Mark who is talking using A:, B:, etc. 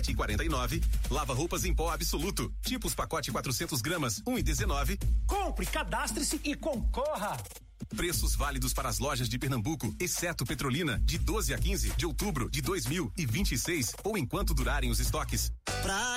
A: 7,49. Lava roupas em pó absoluto. Tipos pacote 400 gramas, 1,19.
B: Compre, cadastre-se e concorra.
A: Preços válidos para as lojas de Pernambuco, exceto Petrolina, de 12 a 15 de outubro de 2026 ou enquanto durarem os estoques.